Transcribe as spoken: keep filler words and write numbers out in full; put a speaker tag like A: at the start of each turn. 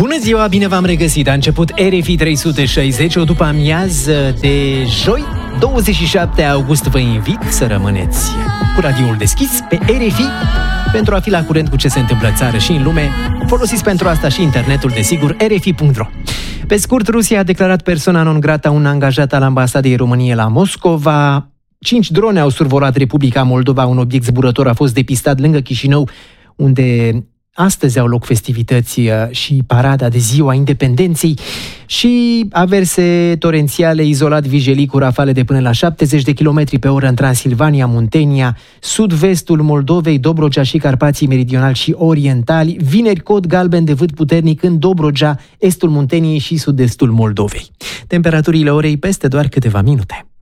A: Bună ziua, bine v-am regăsit. A început R F I trei sute șaizeci, o după amiază de joi, douăzeci și șapte august. Vă invit să rămâneți cu radioul deschis pe R F I pentru a fi la curent cu ce se întâmplă în țară și în lume. Folosiți pentru asta și internetul, desigur, r f i punct r o. Pe scurt, Rusia a declarat persona non grata un angajat al ambasadei României la Moscova. Cinci drone au survolat Republica Moldova. Un obiect zburător a fost depistat lângă Chișinău, unde astăzi au loc festivități și parada de Ziua Independenței, și averse torențiale, izolat vijelii cu rafale de până la șaptezeci de kilometri pe oră în Transilvania, Muntenia, sud-vestul Moldovei, Dobrogea și Carpații meridionali și orientali. Vineri, cod galben de vânt puternic în Dobrogea, estul Munteniei și sud-estul Moldovei. Temperaturile orei peste doar câteva minute.